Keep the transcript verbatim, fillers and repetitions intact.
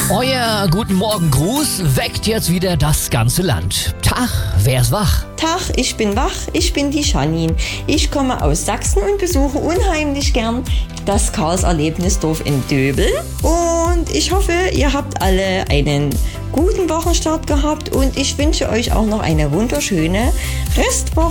Euer Guten Morgen Gruß weckt jetzt wieder das ganze Land. Tag, wer ist wach? Tag, ich bin wach, ich bin die Janine. Ich komme aus Sachsen und besuche unheimlich gern das Chaos-Erlebnisdorf in Döbeln. Und ich hoffe, ihr habt alle einen guten Wochenstart gehabt und ich wünsche euch auch noch eine wunderschöne Restwoche.